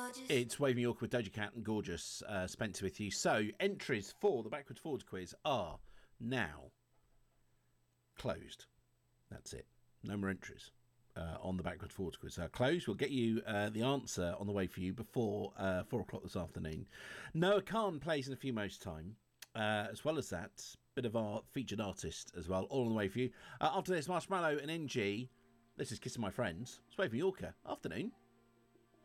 It's Waving York with Doja Cat and Gorgeous Spencer with you. So, entries for the Backwards Forwards quiz are now closed. That's it. No more entries on the Backwards Forwards quiz. Closed. We'll get you the answer on the way for you before 4 o'clock this afternoon. Noah Khan plays in a few moments' time. As well as that, bit of our featured artist as well, all on the way for you. After this, Marshmallow and NG. This is Kissing My Friends. It's Waving Yorker. Afternoon.